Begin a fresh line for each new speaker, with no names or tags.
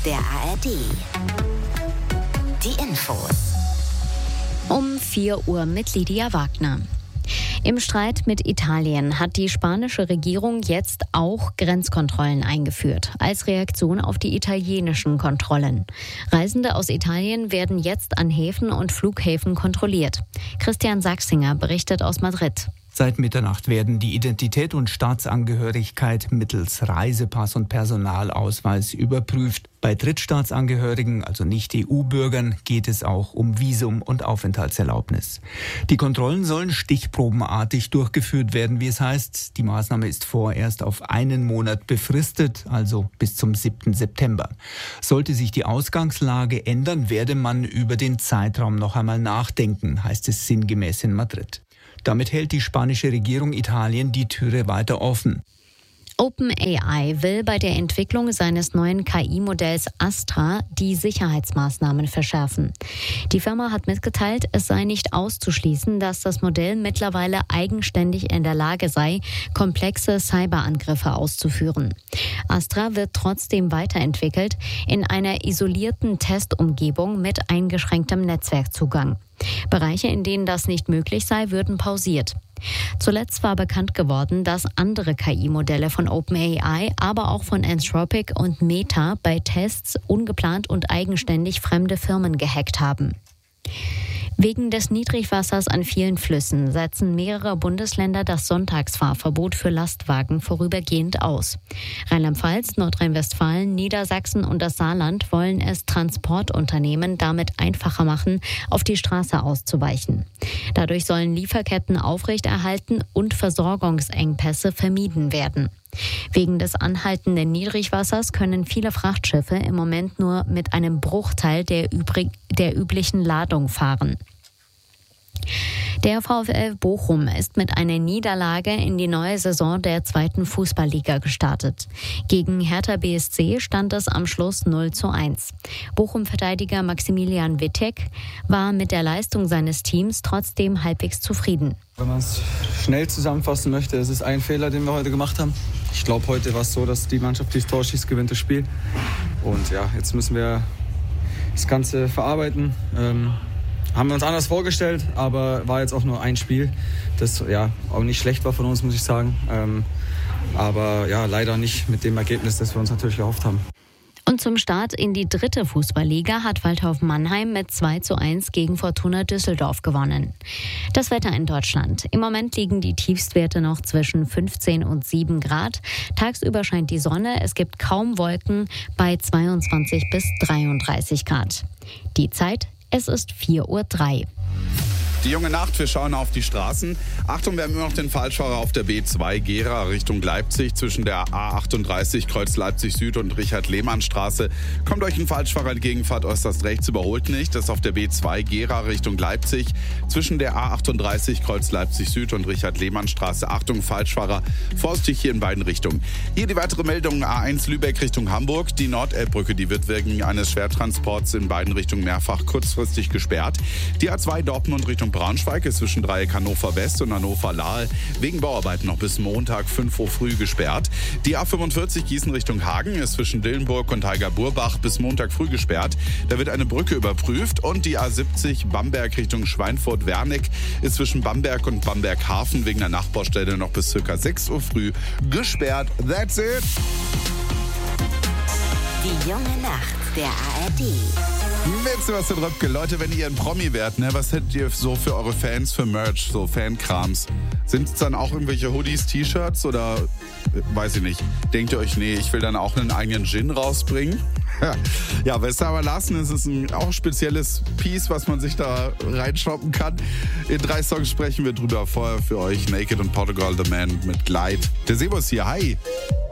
der ARD. Die Infos.
Um 4 Uhr mit Lydia Wagner. Im Streit mit Italien hat die spanische Regierung jetzt auch Grenzkontrollen eingeführt, als Reaktion auf die italienischen Kontrollen. Reisende aus Italien werden jetzt an Häfen und Flughäfen kontrolliert. Christian Sachsinger berichtet aus Madrid.
Seit Mitternacht werden die Identität und Staatsangehörigkeit mittels Reisepass und Personalausweis überprüft. Bei Drittstaatsangehörigen, also Nicht-EU-Bürgern, geht es auch um Visum und Aufenthaltserlaubnis. Die Kontrollen sollen stichprobenartig durchgeführt werden, wie es heißt. Die Maßnahme ist vorerst auf einen Monat befristet, also bis zum 7. September. Sollte sich die Ausgangslage ändern, werde man über den Zeitraum noch einmal nachdenken, heißt es sinngemäß in Madrid. Damit hält die spanische Regierung Italien die Türe weiter offen.
OpenAI will bei der Entwicklung seines neuen KI-Modells Astra die Sicherheitsmaßnahmen verschärfen. Die Firma hat mitgeteilt, es sei nicht auszuschließen, dass das Modell mittlerweile eigenständig in der Lage sei, komplexe Cyberangriffe auszuführen. Astra wird trotzdem weiterentwickelt in einer isolierten Testumgebung mit eingeschränktem Netzwerkzugang. Bereiche, in denen das nicht möglich sei, würden pausiert. Zuletzt war bekannt geworden, dass andere KI-Modelle von OpenAI, aber auch von Anthropic und Meta bei Tests ungeplant und eigenständig fremde Firmen gehackt haben. Wegen des Niedrigwassers an vielen Flüssen setzen mehrere Bundesländer das Sonntagsfahrverbot für Lastwagen vorübergehend aus. Rheinland-Pfalz, Nordrhein-Westfalen, Niedersachsen und das Saarland wollen es Transportunternehmen damit einfacher machen, auf die Straße auszuweichen. Dadurch sollen Lieferketten aufrechterhalten und Versorgungsengpässe vermieden werden. Wegen des anhaltenden Niedrigwassers können viele Frachtschiffe im Moment nur mit einem Bruchteil der üblichen Ladung fahren. Der VfL Bochum ist mit einer Niederlage in die neue Saison der 2. Fußballliga gestartet. Gegen Hertha BSC stand es am Schluss 0:1. Bochum-Verteidiger Maximilian Wittek war mit der Leistung seines Teams trotzdem halbwegs zufrieden.
Wenn man es schnell zusammenfassen möchte, es ist ein Fehler, den wir heute gemacht haben. Ich glaube, heute war es so, dass die Mannschaft, die das Tor schießt, gewinnt das Spiel. Und ja, jetzt müssen wir das Ganze verarbeiten. Haben wir uns anders vorgestellt, aber war jetzt auch nur ein Spiel, das ja auch nicht schlecht war von uns, muss ich sagen. Aber ja, leider nicht mit dem Ergebnis, das wir uns natürlich erhofft haben.
Und zum Start in die 3. Fußballliga hat Waldhof Mannheim mit 2:1 gegen Fortuna Düsseldorf gewonnen. Das Wetter in Deutschland. Im Moment liegen die Tiefstwerte noch zwischen 15 und 7 Grad. Tagsüber scheint die Sonne, es gibt kaum Wolken bei 22 bis 33 Grad. Die Zeit, es ist 4:03 Uhr.
Die junge Nacht, wir schauen auf die Straßen. Achtung, wir haben immer noch den Falschfahrer auf der B2 Gera Richtung Leipzig zwischen der A38 Kreuz Leipzig Süd und Richard-Lehmann-Straße. Kommt euch ein Falschfahrer entgegen, fahrt äußerst rechts, überholt nicht. Das ist auf der B2 Gera Richtung Leipzig zwischen der A38 Kreuz Leipzig Süd und Richard-Lehmann-Straße. Achtung, Falschfahrer, vorsichtig hier in beiden Richtungen. Hier die weitere Meldung, A1 Lübeck Richtung Hamburg. Die Nordelbbrücke, die wird wegen eines Schwertransports in beiden Richtungen mehrfach kurzfristig gesperrt. Die A2 Dortmund Richtung Braunschweig ist zwischen Dreieck Hannover West und Hannover Lahl wegen Bauarbeiten noch bis Montag 5 Uhr früh gesperrt. Die A45 Gießen Richtung Hagen ist zwischen Dillenburg und Heiger-Burbach bis Montag früh gesperrt. Da wird eine Brücke überprüft und die A70 Bamberg Richtung Schweinfurt-Wernick ist zwischen Bamberg und Bamberg-Hafen wegen der Nachbaustelle noch bis ca. 6 Uhr früh gesperrt. That's it!
Die junge Nacht der ARD.
Mit Sebastian Röpke. Leute, wenn ihr ein Promi wärt, ne, was hättet ihr so für eure Fans für Merch, so Fankrams? Sind es dann auch irgendwelche Hoodies, T-Shirts oder weiß ich nicht? Denkt ihr euch, nee, ich will dann auch einen eigenen Gin rausbringen? Ja, besser aber lassen. Es ist auch ein spezielles Piece, was man sich da reinshoppen kann. In 3 Songs sprechen wir drüber. Vorher für euch Naked und Portugal The Man mit Glide. Der Sebo ist hier. Hi.